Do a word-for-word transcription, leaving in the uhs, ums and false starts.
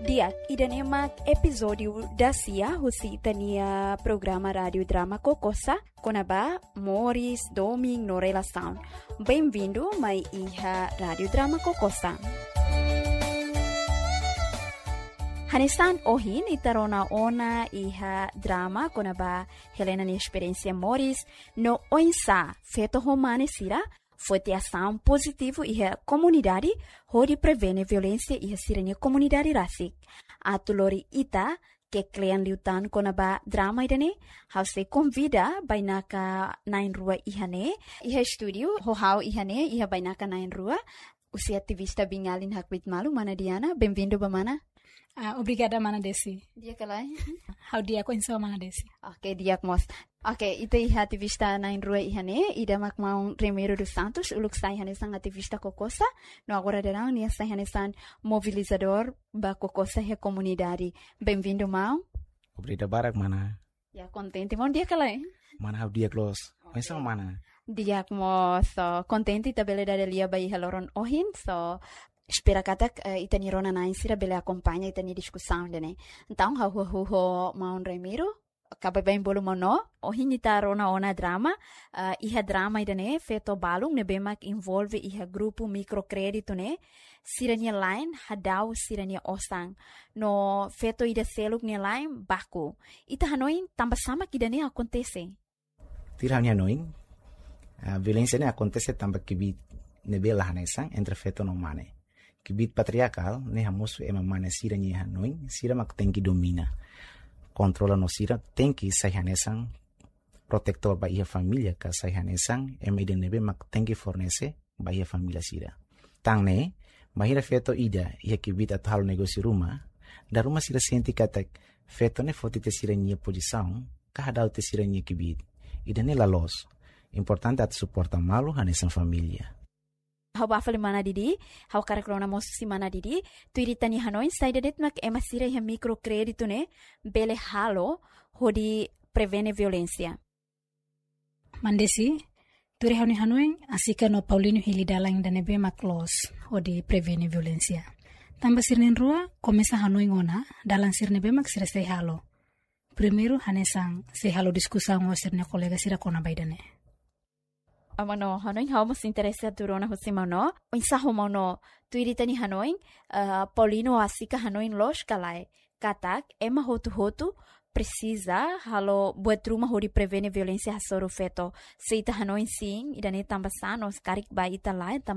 Dia, idanemak episódio da C I A, husi itania programa Rádio Drama Kokosa, konaba Morris Doming no Relação. Bem-vindo, mai iha Rádio Drama Kokosa. Hanesan ohin itarona ona iha drama konaba Helena ni experiência Morris no oinsa feto romane sira foi ter ação positivo e a comunidade onde prevene violência e a sirene comunidade racic. A tulori ita que klean liutan konaba drama idane, how se convida bainaka nain rua ihane, iha studio ho how ihane iha bainaka nain rua. Usi ativista bingalin hakwit malu mana Diana, bem-vindo ba mana? Uh, obrigada, Mana Desi. Dia kalai. How dia ko insa Mana Desi. Okay, dia mos. Okay, ito iha ativista na inrua ihane, ida makmaong Remiro dos Santos, uluk sa ihane sang ativista Kokosa, no agora derang niya sa ihane sang mobilizador ba Kokosa he comunidade. Bem-vindo, Mau. Obrigado, Barak, Mana. Ya, contente, mon dia kalai. Mana, how dia close. Okay. Insa Mana. Dia mo, so, contente tabele da delia ba iha loron ohin, so, espera katak uh, itani rona na insira bele acompanha itani discussão dene. Então, ha hu hu hu Maun Remiro, acaba bem bolo mono, o hinita rona ona drama, uh, iha drama idane feto balung ne bemak envolve iha grupo microcrédito ne, sirania line hadau sirania osang, no feto ida seluk ne line baku. Ita hanoin tamba sama kidane acontece. Tira hanoin, a violência ne acontece tamba kibit ne bela hanesang entre feto no mane. Kibit patriarcal, ne hamosu ema mane sira ni hanoin, sira mak tenki domina. Controla no sira, tenki sai hanesang, protector ba ia família ka sai hanesang, ema ide nebe mak tenki fornece ba ia família sira. Tang ne, bahira feto ida, ia kibit at halo negócio ruma, da ruma sira senti katak, feto ne foti te sira nia posição, kahadau te sira nia kibit. Ida ne la los. Importante at suporta malu hanesang família. Hau bafali mana didi, hau karakrona mosu si mana didi, tu iritani hanoin saida det mak ema sira iha microcrédito ne, bele halo, hodi prevene violência. Mandesi, tu rehani hanoin, asika no Paulino Hilidalang da nebe mak los, hodi prevene violência. Tamba sirnen rua, komesa hanoin ona, dalang sirnebe mak sira sei halo. Primeiro, hanesang, sei halo diskusang o sirne kolega sira kona baidane. Amano hanoin hau mas interessa turona husimano o insaho mano tu iritani hanoin uh, Paulino asika hanoin los kalai katak ema hotu hotu precisa halo buat rumah hori prevene violência hasoro feto seita hanoin sim idane tambasanos karik ba ita lai